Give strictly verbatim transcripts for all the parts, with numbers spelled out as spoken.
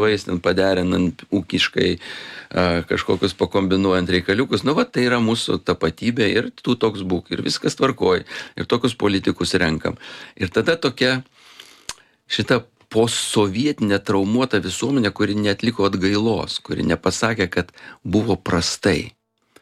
ten paderinant ūkiškai, kažkokius pakombinuojant reikaliukus. Nu, va, tai yra mūsų tapatybė ir tu toks būk. Ir viskas tvarkoja. Ir tokius politikus renkam. Ir tada tokia šita postsovietinė traumuota visuomenė, kuri neatliko atgailos, kuri nepasakė, kad buvo prastai.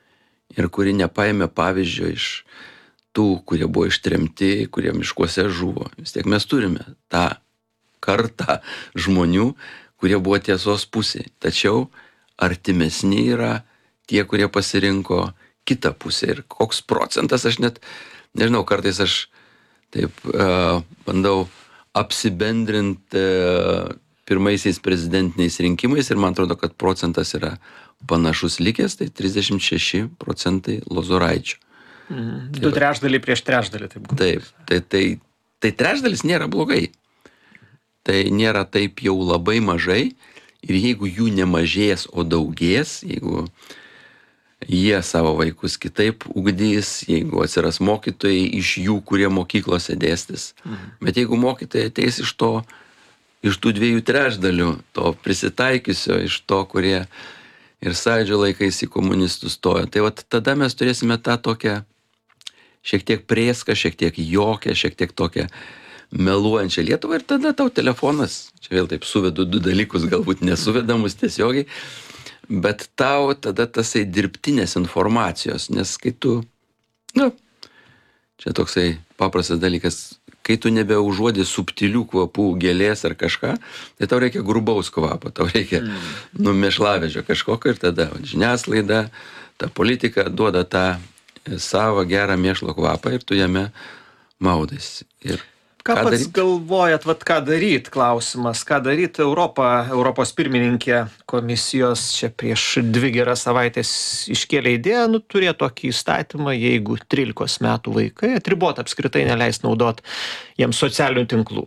Ir kuri nepaėmė pavyzdžio iš tų, kurie buvo ištremti, kurie miškuose žuvo. Vis tiek mes turime tą kartą žmonių, kurie buvo tiesos pusėje. Tačiau artimesni yra tie, kurie pasirinko kitą pusę. Ir koks procentas, aš net, nežinau, kartais aš taip uh, bandau apsibendrinti uh, pirmaisiais prezidentiniais rinkimais ir man atrodo, kad procentas yra panašus likęs, tai trisdešimt šeši procentai Lozoraičio. Mm, du trečdaliai prieš trečdalį, taip. Taip, tai, tai, tai trečdalis nėra blogai. Tai nėra taip jau labai mažai ir jeigu jų nemažės, o daugės, jeigu jie savo vaikus kitaip ugdys, jeigu atsiras mokytojai iš jų, kurie mokyklose dėstys. Mhm. Bet jeigu mokytojai ateis iš to, iš tų dviejų trečdalių, to prisitaikiusio, iš to, kurie ir Sąjūdžio laikais į komunistus stojo, tai vat tada mes turėsime tą tokią šiek tiek prėską, šiek tiek jokę, šiek tiek tokią meluojančią Lietuvą ir tada tau telefonas, čia vėl taip suvedu du dalykus, galbūt nesuvedamus tiesiogiai, bet tau tada tasai dirbtinės informacijos, nes kai tu, nu, čia toksai paprastas dalykas, kai tu nebeužuodi subtilių kvapų gėlės ar kažką, tai tau reikia grubaus kvapo, tau reikia mm. nu, mėšlavežio kažkokio ir tada žiniasklaida, ta politika duoda tą savo gerą mėšlo kvapą ir tu jame maudais. Ir Ką, ką pats daryt? Galvojat, vat ką daryt, klausimas, ką daryt Europą, Europos pirmininkė komisijos čia prieš dvi geras savaitės iškėlė idėją, nu, turėtų tokį įstatymą, jeigu trylikos metų vaikai atribot apskritai neleis naudot jiems socialinių tinklų.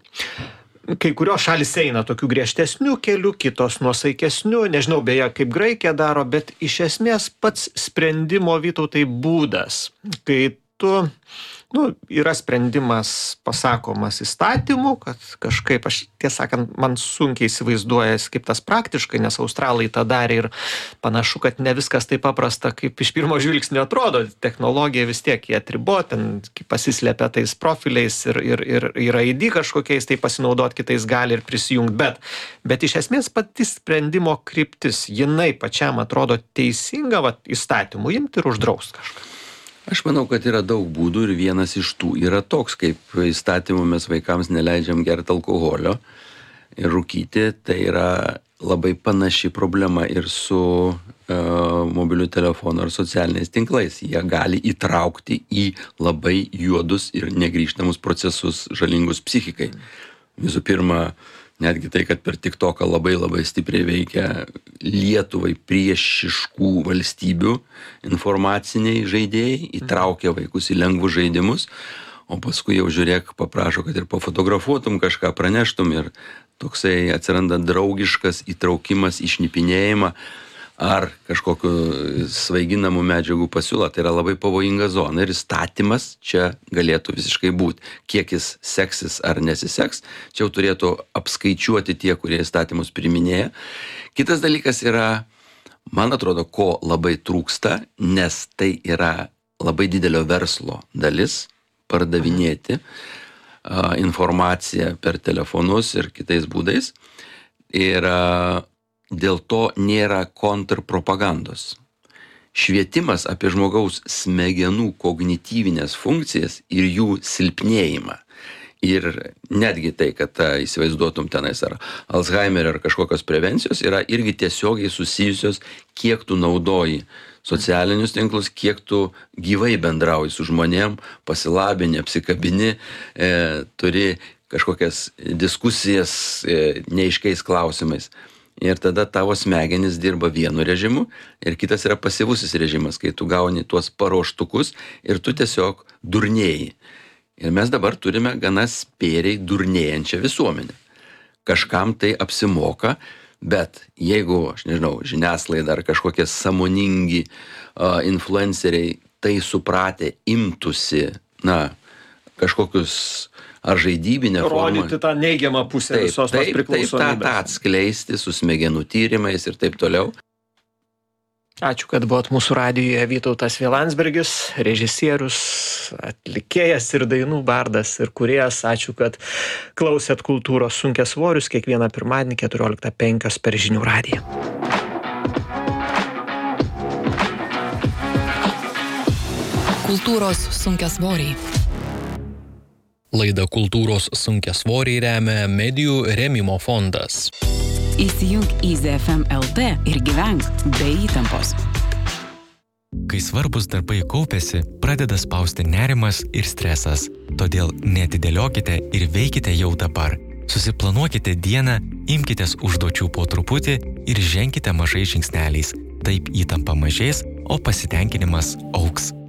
Kai kurios šalis eina tokių griežtesnių kelių, kitos nuosaikesnių, nežinau beje, kaip Graikija daro, bet iš esmės pats sprendimo, Vytautai, būdas, kai tu nu, yra sprendimas pasakomas įstatymu, kad kažkaip, aš tiesą sakant, man sunkiai įsivaizduojas, kaip tas praktiškai, nes australai tą darė ir panašu, kad ne viskas taip paprasta, kaip iš pirmo žvilgsnio atrodo. Technologija vis tiek jie atribo, ten pasislėpia tais profiliais ir, ir, ir, ir I D kažkokiais, tai pasinaudot kitais gali ir prisijungti, bet, bet iš esmės pati sprendimo kryptis, jinai pačiam atrodo teisinga, va, įstatymų imti ir uždraust kažką. Aš manau, kad yra daug būdų ir vienas iš tų yra toks, kaip įstatymų mes vaikams neleidžiam gerti alkoholio ir rūkyti, tai yra labai panaši problema ir su uh, mobiliu telefonu ar socialiniais tinklais. Jie gali įtraukti į labai juodus ir negrįžtamus procesus žalingus psichikai. Visų pirma, netgi tai, kad per TikToką labai labai stipriai veikia Lietuvai priešiškų valstybių informaciniai žaidėjai, įtraukia vaikus į lengvus žaidimus, o paskui jau žiūrėk, paprašo, kad ir pafotografuotum kažką, praneštum ir toksai atsiranda draugiškas įtraukimas į šnipinėjimą ar kažkokiu svaiginamų medžiagų pasiūlą, tai yra labai pavojinga zona ir įstatymas čia galėtų visiškai būti. Kiek jis seksis ar nesiseks, čia jau turėtų apskaičiuoti tie, kurie įstatymus priminėja. Kitas dalykas yra, man atrodo, ko labai trūksta, nes tai yra labai didelio verslo dalis pardavinėti uh, informaciją per telefonus ir kitais būdais. Ir uh, dėl to nėra kontrpropagandos. Švietimas apie žmogaus smegenų kognityvinės funkcijas ir jų silpnėjimą. Ir netgi tai, kad ta, įsivaizduotum tenais ar Alzheimerio ar kažkokios prevencijos, yra irgi tiesiogiai susijusios, kiek tu naudoji socialinius tinklus, kiek tu gyvai bendrauji su žmonėm, pasilabini, apsikabini, e, turi kažkokias diskusijas e, neaiškiais klausimais. Ir tada tavo smegenys dirba vienu režimu ir kitas yra pasyvusis režimas, kai tu gauni tuos paruoštukus ir tu tiesiog durnėji. Ir mes dabar turime gana spėriai durnėjančią visuomenę. Kažkam tai apsimoka, bet jeigu, aš nežinau, žiniasklaida ar kažkokie sąmoningi uh, influenceriai tai supratę imtųsi, na, kažkokius ar žaidybinė forma. Rodyti tą neigiamą pusę taip, visos tos taip, priklausomybės. Taip, tą, tą atskleisti su smegenų tyrimais ir taip toliau. Ačiū, kad buvot mūsų radijuje. Vytautas V. Landsbergis, režisierius, atlikėjas ir dainų bardas ir kūrėjas. Ačiū, kad klausėt Kultūros sunkiasvorius kiekvieną pirmadienį keturioliktą penkios per Žinių radiją. Kultūros sunkiasvoriai. Laida Kultūros sunkiasvoriai remia Medijų rėmimo fondas. Įsijunk į Z F M L T ir gyvenk be įtampos. Kai svarbus darbai kaupiasi, pradeda spausti nerimas ir stresas. Todėl neatidėliokite ir veikite jau dabar. Susiplanuokite dieną, imkitės užduočių po truputį ir ženkite mažais žingsneliais. Taip įtampa mažės, o pasitenkinimas augs.